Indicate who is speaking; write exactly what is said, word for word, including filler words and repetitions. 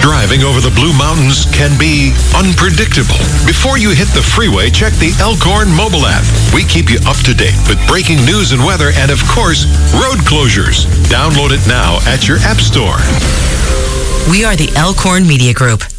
Speaker 1: Driving over the Blue Mountains can be unpredictable. Before you hit the freeway, check the Elkhorn mobile app. We keep you up to date with breaking news and weather and, of course, road closures. Download it now at your app store.
Speaker 2: We are the Elkhorn Media Group.